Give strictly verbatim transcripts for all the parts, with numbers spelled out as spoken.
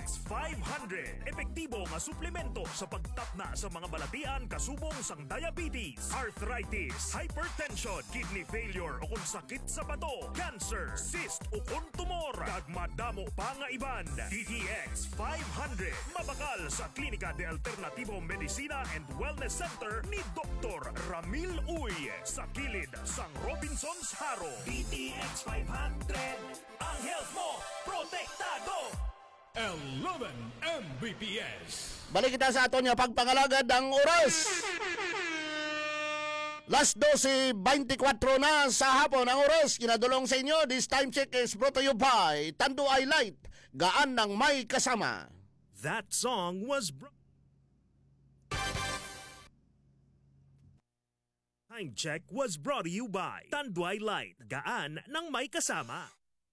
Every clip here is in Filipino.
X five hundred. Epektibo nga suplemento sa pagtapna sa mga balatian kasubong sang diabetes, arthritis, hypertension, kidney failure o kung sakit sa bato, cancer, cyst o kung tumor, kag madamo pa nga iban. D T X five hundred. Mabakal sa Klinika de Alternativo Medicina and Wellness Center ni Doktor Ramil Uy sa kilid sang Robinson's Haro. D T X five hundred. Ang health mo, protektado! eleven M B P S. Balik kita sa aton nga pagpangalagad ang oras. Last twelve twenty-four na sa hapon ang oras. Kinadulong sa inyo. This time check is brought to you by Tanduay Light. Gaan ng may kasama. That song was brought... Time check was brought to you by Tanduay Light. Gaan ng may kasama.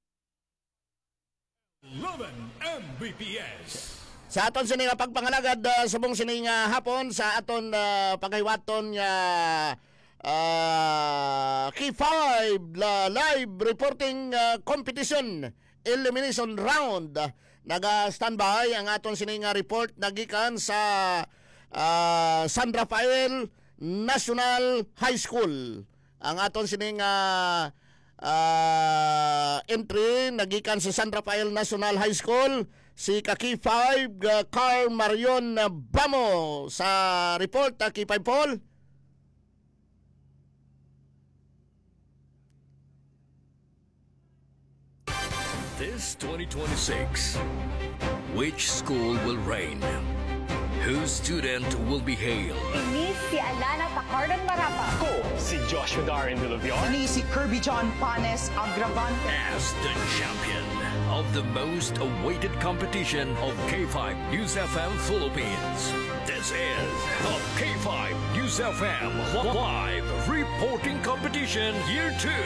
eleven M B P S. Sa aton sini nga pagpangalagad uh, subong sini nga hapon sa aton uh, pagaywaton nga uh, K five la live reporting uh, competition elimination round. Naga-standby ang aton sini nga report nagikan sa uh, San Rafael National High School. Ang aton sini nga uh, entry nagikan sa San Rafael National High School. Si K five uh, Carl Marion uh, Bamo sa report. uh, K five Paul. This twenty twenty-six, which school will reign? Whose student will be hailed? Ini si Alana Tacardan Marapa. Ko si Joshua Darin de Levion. Ini si Kirby John Panes Agravante. As the champion of the most awaited competition of K five News F M Philippines. This is the K five News F M Live Reporting Competition Year two.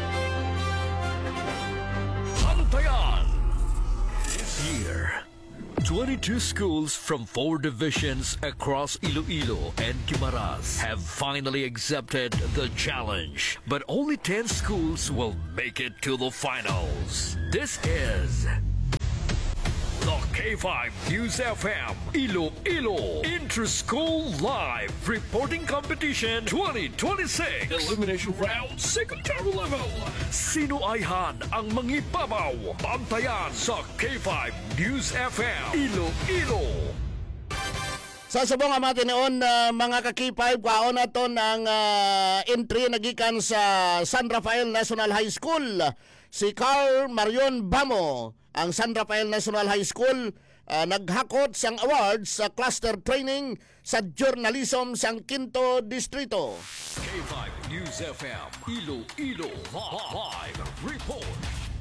Bantayan. This year, twenty-two schools from four divisions across Iloilo and Guimaras have finally accepted the challenge, but only ten schools will make it to the finals. This is the K five News F M Iloilo Inter-School Live Reporting Competition twenty twenty-six. Elimination Round Secondary Level. Sino ayhan ang mangibabaw? Bantayan sa K five News F M Iloilo. Sa subong nga matinoon uh, mga ka-K five, kwaon naton ang uh, entry nagikan sa San Rafael National High School. Si Carl Marion Bamo, ang San Rafael National High School, uh, naghakot sang awards sa cluster training sa journalism sang Quinto Distrito. K five News F M Iloilo Live Report.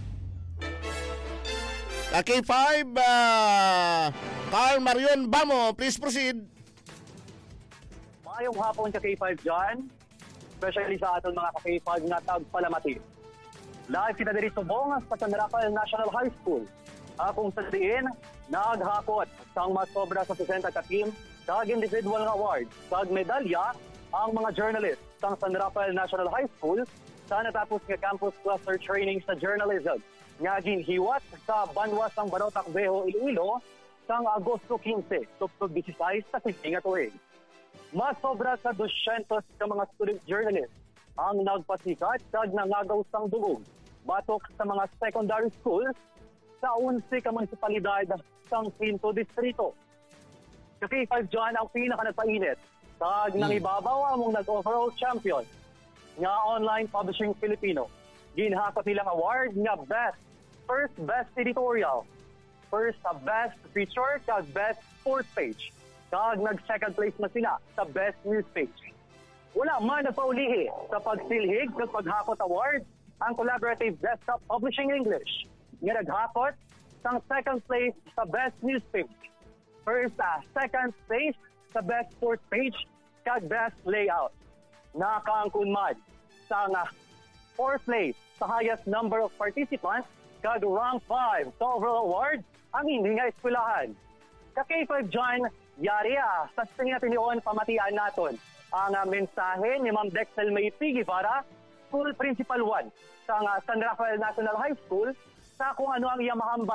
K five, uh, Carl Marion Bamo, please proceed. Mayong hapon sa K five dyan, especially sa aton mga ka-K five na tagpalamati. Live kita diri subong sa San Rafael National High School. Akong sa diin, naghakot sang mas sobra sa sesenta ka team kag individual nga award kag medalya ang mga journalist sang San Rafael National High School sa natapos nga campus cluster training sa journalism nga ginhiwat sa Banwas sang Barotac Beho, Iloilo sang Agosto quince, tuptog disisays sa sige nga tuig. Mas sobra sa two hundred ka mga student journalists ang nagpasikat kag nangagaw sang dugong batok sa mga secondary schools sa eleven ka munisipalidad sang Quinto Distrito. Sa K five dyan ang pinaka nagpainit kag hmm. nangibabaw among nag-overall champion nga Online Publishing Filipino. Ginhakot nilang award nga Best First Best Editorial, First sa Best Feature kag Best Sports Page. Kag nag-second place na sila sa Best News Page. Wala man nagpaulihi sa pagsilhig ng paghakot award ang Collaborative Desktop Publishing English nga naghakot sang second place sa Best News Page, first uh, second place sa Best Sports Page kag Best Layout. Nakaangkunmad sang uh, fourth place sa highest number of participants kag rank five sa overall award ang hindi nga eskwelahan. Sa K five dyan, yari ah, sa tingin natin yun pamatian naton ang uh, mensahe ni Ma'am Dexel May P. Guevara, School Principal one sa uh, San Rafael National High School sa kung ano ang iyang mahambal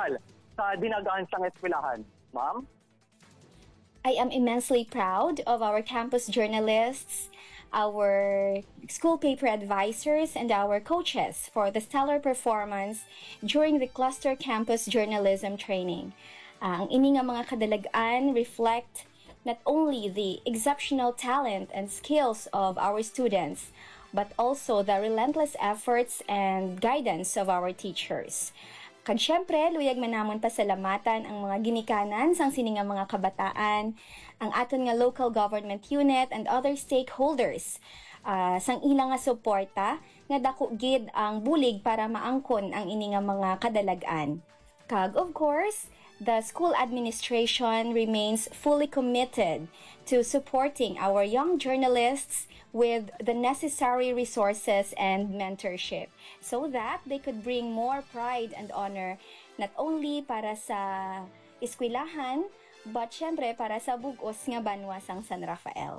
sa dinagaan siyang eskwelahan. Ma'am? I am immensely proud of our campus journalists, our school paper advisors, and our coaches for the stellar performance during the Cluster Campus Journalism Training. Uh, ang ini nga mga kadalagaan reflect not only the exceptional talent and skills of our students, but also the relentless efforts and guidance of our teachers. Kag syempre, luyag manamon pasalamatan ang mga ginikanan sang sininga mga kabataan, ang aton nga local government unit and other stakeholders uh, sang ilang nga suporta nga dako gid ang bulig para maangkon ang ini nga mga kadalagan. Kag of course, the school administration remains fully committed to supporting our young journalists with the necessary resources and mentorship so that they could bring more pride and honor not only para sa eskwelahan but syempre para sa bugos nga banwa sang San Rafael.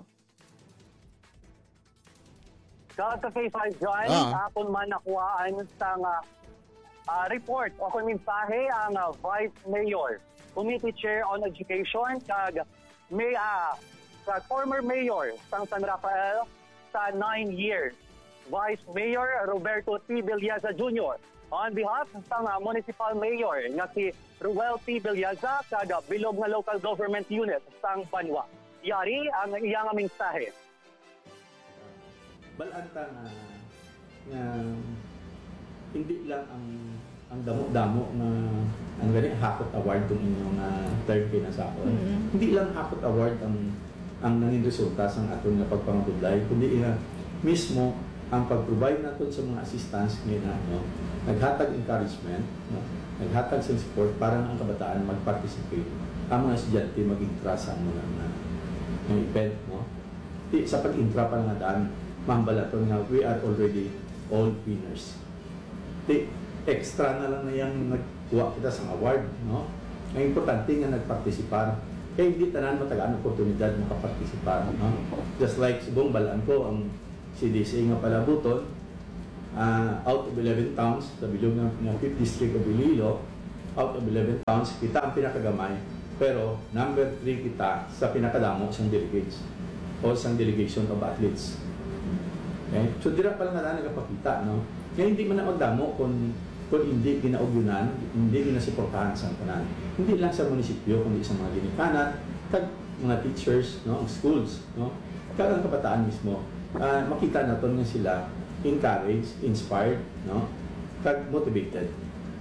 Sa K five John, Ah. akon man nakuhaan sa nga ah, report o kung mensahe ang ah, Vice Mayor, Committee Chair on Education, kag may ah, kag former Mayor sang San Rafael sa nine years, Vice Mayor Roberto T. Villaza Junior On behalf ng uh, Municipal Mayor nga si Ruel T. Villaza kag bilog nga local government unit sang Banwa. Yari ang iyang mensahe. Balanta nga, nga hindi lang ang ang damo-damo nga ang gani Hakot Award tong inyong uh, third pinasakon. Mm-hmm. Hindi lang Hakot Award ang ang nanging resulta sa aton nga pagpangabudlay, kundi ina mismo ang pag-provide naton sa mga assistance ngayon na no, naghatag encouragement, no, naghatag sa support para ang kabataan mag-participate, ang mga estudyante mag-intra sa mga na, ng event, no. Di, sa pag-intra pa nga daan, mahambalaton nga we are already all winners. Di, extra na lang na yung nagkuha kita sa award, no. Ang importante nga nagpartisipar. Kaya hindi tanan matagaan oportunidad makapartisipar. No? Just like subong balaan ko, ang C D C nga palabuton, uh, out of eleven towns, sa bilog ng, ng fifth District of Iloilo, out of eleven towns, kita ang pinakagamay, pero number three kita sa pinakadamo sang delegates o sang delegation of athletes. Okay? So, dira pa lang nga na nagpapakita, no? Kaya hindi man na magdamo kung kung hindi ginaugyunan, hindi ginasuportahan sa kanan. Hindi lang sa munisipyo, kundi sa mga ginikanan, kag mga teachers, no, ang schools, no, kag ang kabataan mismo. Uh, makita naton nga sila encouraged, inspired, no, kag motivated.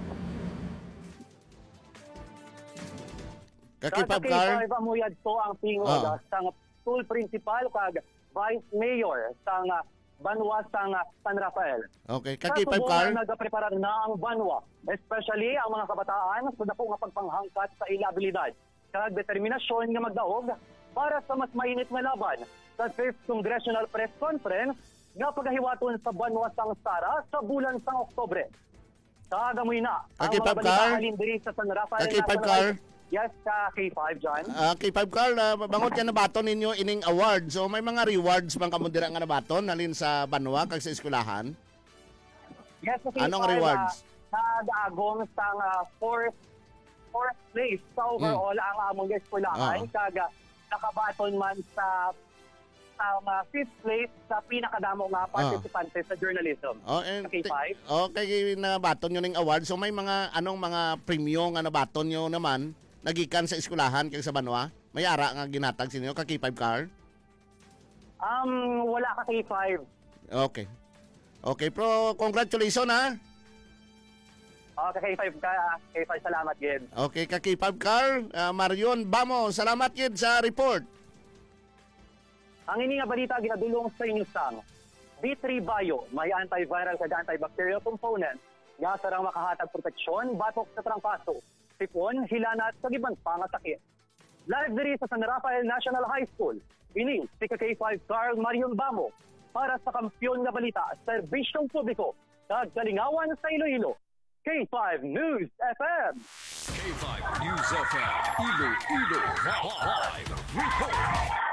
Kakipab Sa Car. K five amuyad to ang tingog Ah. sang school principal kag Vice Mayor sang ah, Banwa sang ah, San Rafael. Okay, kakipab Car. Sa nagapreparar na ang Banwa, especially ang mga kabataan sa dako nga pagpanghangkat sa ila abilidad kag determinasyon nga magdaog para sa mas mainit nga laban sa fifth Congressional Press Conference nga pagahiwaton sa Banwa sang Sara sa bulan sang Oktubre. Kagamoy na ang Kakipab mga Car. balita halin diri sa San Rafael. Kakipab National Car. High- Yes, sa K five, John. Ah, kay Five Carl, uh, bangon ka na baton ninyo ining award. So may mga rewards bang kamo dira nga nabaton nalin sa Banwa kag sa eskwelahan? Yes, sa K five, Anong rewards? Uh, nagagong sa uh, fourth, fourth place sa overall ang among eskwelahan. Ah. Kag uh, nakabaton man sa sa uh, fifth place sa pinakadamo nga participante sa journalism. Oh, and Sa K five. Okay, nabaton nyo ning award. So may mga anong mga premyo nga nabaton nyo naman nagikan sa eskwelahan kag sa Banwa? May ara nga ginatag sa inyo kag K five Car? Um, wala ka K five. Okay. Okay, pro congratulations ha. Okay, K five ka. K five, salamat, Gid. Okay, kag K five Car, uh, Marion Bamo, salamat gid sa report. Ang ini nga balita ginadulong sa inyo sang B three Bio, may antiviral kag antibacterial component nga sarang makahatag proteksyon batok sa trangkaso, sipon, hilanat sa ibang pangasakit. Live diri sa San Rafael National High School, ini si K five Carl Marion Bamo para sa kampyon nga balita, serbisyong publiko, kag kalingawan sa Iloilo. K five News F M. K five News F M, Iloilo, live report.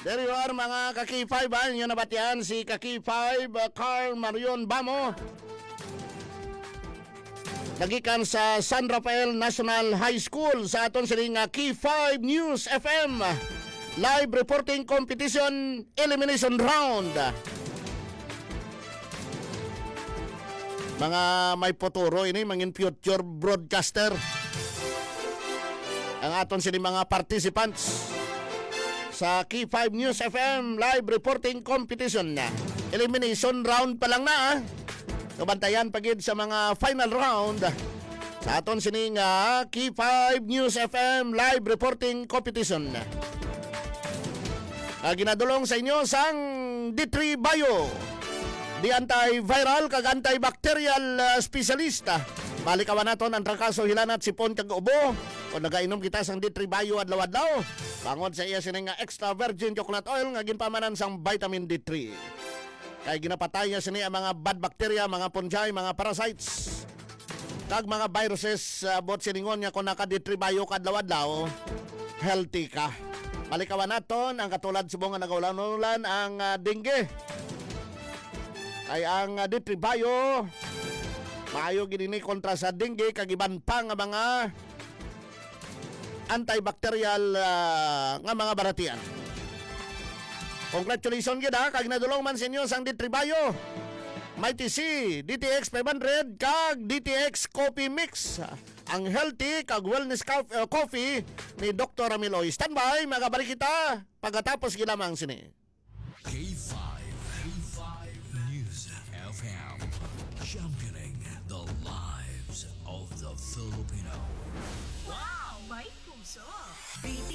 There you are mga ka-K five, ha? Inyo nabatian si ka-K five, uh, Carl Marion Bamo. Nagikan sa San Rafael National High School sa aton sining uh, K five News F M. Live reporting competition elimination round. Mga may poturo ini, mangin future broadcaster. Ang aton sining mga participants sa K five News F M live reporting competition na. Elimination round pa lang na. Kabantayan pagid sa mga final round sa aton sining uh, K five News F M live reporting competition. Uh, ginadulong sa inyo sang D three Bio, di antiviral kag antibacterial uh, specialista. Malikawan naton ang trakaso hilanat sipon kag ubo. Kung nagainom kita sang D three Bio adlaw-adlaw, bangod sa iya sining nga extra virgin chocolate oil nga ginpamanan sang vitamin D three. Kay ginapatay niya sini ang mga bad bacteria, mga fungi, mga parasites, kag mga viruses uh, bot siningon niya kung naka D three Bio kadlaw-adlaw, healthy ka. Malikawan naton ang katulad subong nga nagaulan-ulan ang uh, dengue. Ay ang uh, D three Bio maayo gini kontra sa dengue kag iban pa nga mga antibacterial uh, nga mga baratian. Congratulations gid ha, kag nadulong man sa inyo sang D three Bio. Mighty C, D T X five hundred kag D T X Coffee Mix. Ang healthy kag wellness co- uh, coffee ni Doctor Amiloy. Standby, magabalik kita pagkatapos gilamang sini. K five. K five News F M. Championing the lives of the Filipino. Wow! May puso! B T